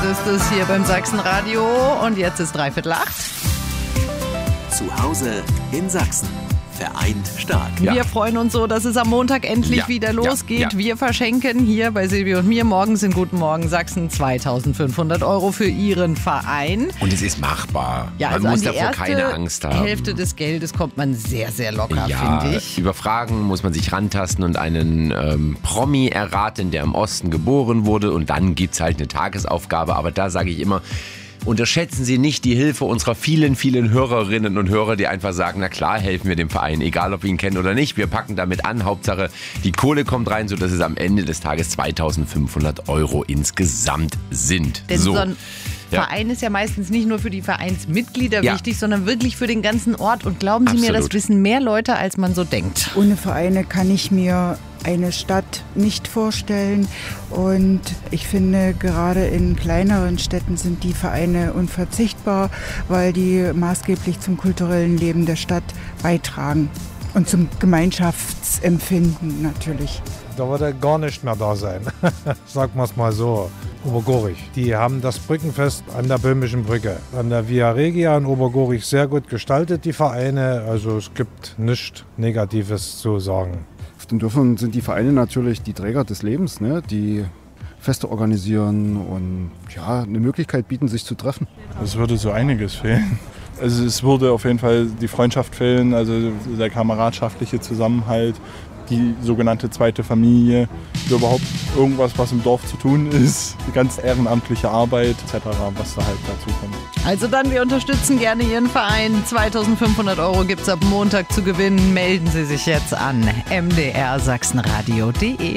ist es hier beim Sachsenradio und jetzt ist 7:45. Zu Hause in Sachsen. Vereint stark. Ja. Wir freuen uns so, dass es am Montag endlich wieder losgeht. Wir verschenken hier bei Silvi und mir morgens in Guten Morgen Sachsen 2.500 € für Ihren Verein. Und es ist machbar. Ja, man also muss davor keine Angst haben. Die Hälfte des Geldes kommt man sehr, sehr locker, finde ich. Über Fragen muss man sich rantasten und einen Promi erraten, der im Osten geboren wurde. Und dann gibt es halt eine Tagesaufgabe. Aber da sage ich immer, unterschätzen Sie nicht die Hilfe unserer vielen, vielen Hörerinnen und Hörer, die einfach sagen, na klar, helfen wir dem Verein, egal ob wir ihn kennen oder nicht. Wir packen damit an, Hauptsache die Kohle kommt rein, sodass es am Ende des Tages 2.500 € insgesamt sind. Denn so ein Verein ist ja meistens nicht nur für die Vereinsmitglieder wichtig, sondern wirklich für den ganzen Ort. Und glauben Sie mir, das wissen mehr Leute, als man so denkt. Ohne Vereine kann ich mir eine Stadt nicht vorstellen. Und ich finde, gerade in kleineren Städten sind die Vereine unverzichtbar, weil die maßgeblich zum kulturellen Leben der Stadt beitragen. Und zum Gemeinschaftsempfinden natürlich. Da wird er gar nicht mehr da sein. Sagen wir es mal so. Obergorich. Die haben das Brückenfest an der Böhmischen Brücke, an der Via Regia in Obergorich sehr gut gestaltet, die Vereine. Also es gibt nichts Negatives zu sagen. Auf den Dörfern sind die Vereine natürlich die Träger des Lebens, ne? Die Feste organisieren und eine Möglichkeit bieten, sich zu treffen. Es würde so einiges fehlen. Also es würde auf jeden Fall die Freundschaft fehlen, also der kameradschaftliche Zusammenhalt, die sogenannte zweite Familie, überhaupt irgendwas, was im Dorf zu tun ist, die ganz ehrenamtliche Arbeit etc., was da halt dazu kommt. Also dann, wir unterstützen gerne Ihren Verein. 2.500 € gibt es ab Montag zu gewinnen. Melden Sie sich jetzt an mdrsachsenradio.de.